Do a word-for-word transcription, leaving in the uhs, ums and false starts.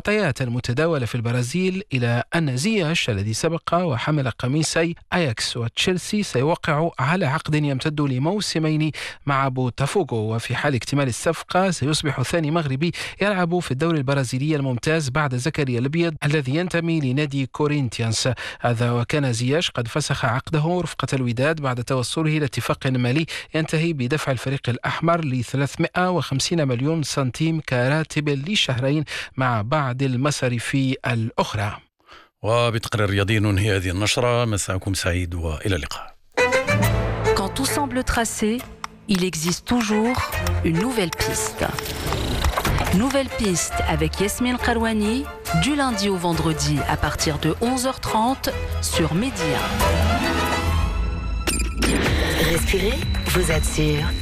المعطيات المتداولة في البرازيل إلى أن زياش الذي سبق وحمل قميصي أياكس وتشيلسي سيوقع على عقد يمتد لموسمين مع بوتافوغو، وفي حال اكتمال الصفقة سيصبح ثاني مغربي يلعب في الدوري البرازيلي الممتاز بعد زكريا الأبيض الذي ينتمي لنادي كورينتيانس. هذا وكان زياش قد فسخ عقده رفقة الوداد بعد توصله إلى اتفاق مالي ينتهي بدفع الفريق الأحمر ل ثلاثمائة وخمسين مليون سنتيم كراتب لشهرين مع بعض المصاريف الأخرى. وبتقرير رياضي ننهي هذه النشرة. مساءكم سعيد وإلى اللقاء. Quand tout semble tracé, il existe toujours une nouvelle piste. Nouvelle piste avec Yasmine Karouani, du lundi au vendredi à partir de onze heures trente sur Média. Respirez, vous êtes sûr